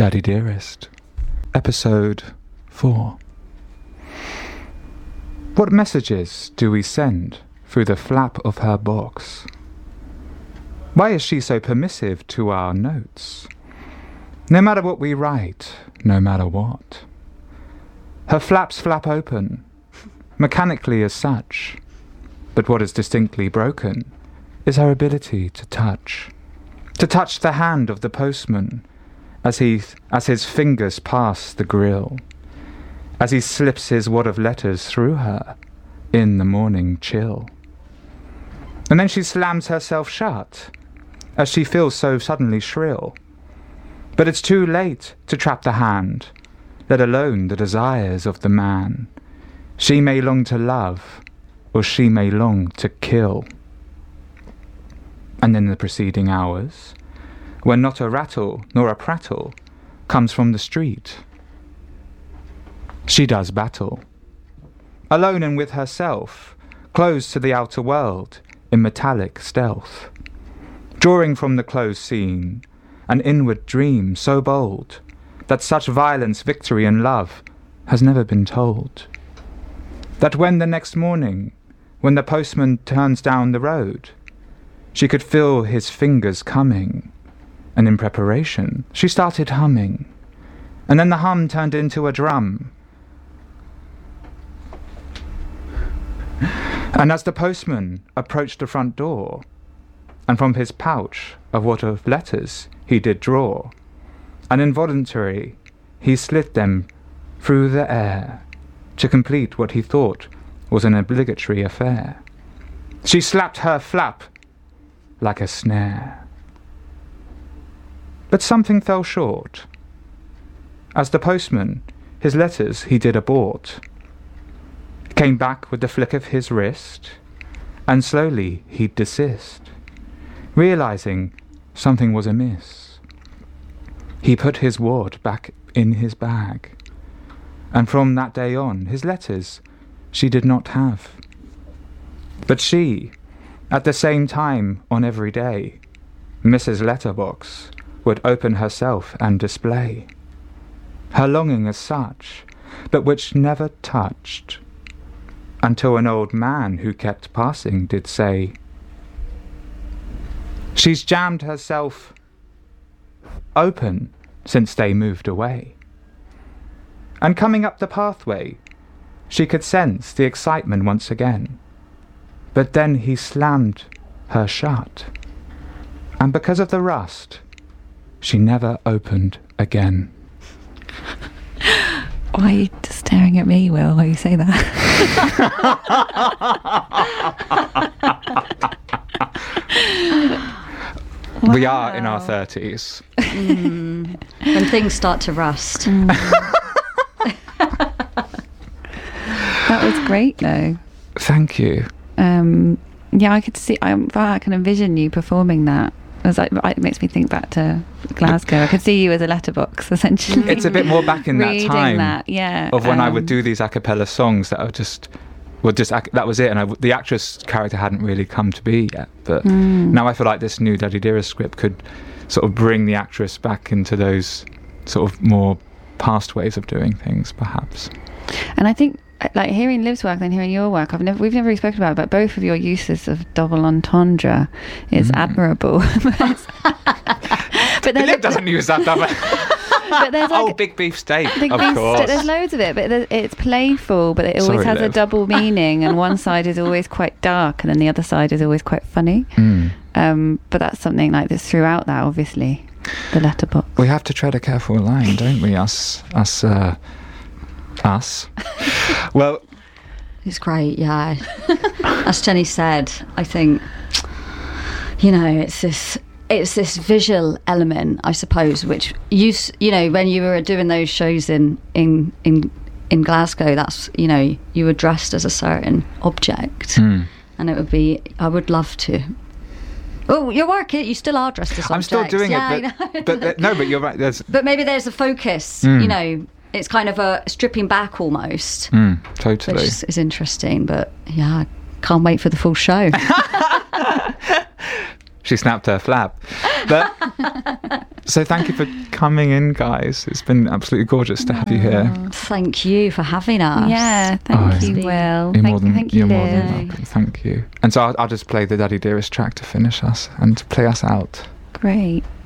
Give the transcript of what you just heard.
Daddy Dearest, Episode 4. What messages do we send through the flap of her box? Why is she so permissive to our notes? No matter what we write, no matter what. Her flaps flap open, mechanically as such, but what is distinctly broken is her ability to touch the hand of the postman as his fingers pass the grill, as he slips his wad of letters through her in the morning chill. And then she slams herself shut, as she feels so suddenly shrill. But it's too late to trap the hand, let alone the desires of the man. She may long to love, or she may long to kill. And in the preceding hours, when not a rattle nor a prattle comes from the street, she does battle, alone and with herself, closed to the outer world in metallic stealth, drawing from the closed scene an inward dream so bold that such violence, victory and love has never been told. That when the next morning, when the postman turns down the road, she could feel his fingers coming, and in preparation she started humming, and then the hum turned into a drum. And as the postman approached the front door, and from his pouch a wad of letters he did draw, and involuntarily he slid them through the air to complete what he thought was an obligatory affair. She slapped her flap like a snare. But something fell short. As the postman, his letters he did abort, came back with the flick of his wrist, and slowly he'd desist, realizing something was amiss. He put his wad back in his bag, and from that day on his letters she did not have. But she, at the same time on every day, Mrs. Letterbox, would open herself and display her longing as such, but which never touched, until an old man who kept passing did say, "She's jammed herself open since they moved away." And coming up the pathway, she could sense the excitement once again. But then he slammed her shut, and because of the rust, she never opened again. Why are you just staring at me, Will, while you say that? We are in our 30s. When things start to rust. That was great, though. Thank you. Yeah, I could see. I can envision you performing that. It makes me think back to Glasgow. I could see you as a letterbox, essentially. It's a bit more back in that time of when I would do these a cappella songs that that was it, and the actress character hadn't really come to be yet. But now I feel like this new Daddy Dearest script could sort of bring the actress back into those sort of more past ways of doing things, perhaps. And I think, like, hearing Liv's work and hearing your work, we've never really spoken about it, but both of your uses of double entendre is admirable. But Liv doesn't use that double. But there's big beef steak, of course. There's loads of it, but it's playful, but it always has Liv. A double meaning, and one side is always quite dark, and then the other side is always quite funny. But that's something like this throughout that, obviously, the letterbox. We have to tread a careful line, don't we, us. Well, it's great, yeah. As Jenny said, I think, it's this visual element, I suppose, which you know, when you were doing those shows in Glasgow, that's, you were dressed as a certain object, and it would be, I would love to. Oh, you're working. You still are dressed as objects. I'm still doing it, but you're right. But maybe there's a focus, It's kind of a stripping back almost. Totally. Which is interesting, but yeah, I can't wait for the full show. She snapped her flap. But So thank you for coming in, guys. It's been absolutely gorgeous to have you here. Thank you for having us. Yeah, thank you, Will. You're Thank more than Liv. welcome. Thank you. And so I'll just play the Daddy Dearest track to finish us and to play us out. Great.